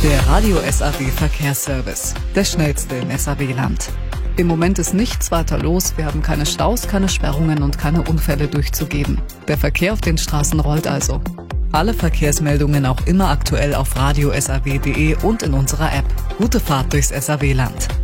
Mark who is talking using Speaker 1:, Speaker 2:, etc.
Speaker 1: Der Radio SAW Verkehrsservice, der schnellste im SAW-Land. Im Moment ist nichts weiter los, wir haben keine Staus, keine Sperrungen und keine Unfälle durchzugeben. Der Verkehr auf den Straßen rollt also. Alle Verkehrsmeldungen auch immer aktuell auf radiosaw.de und in unserer App. Gute Fahrt durchs SAW-Land.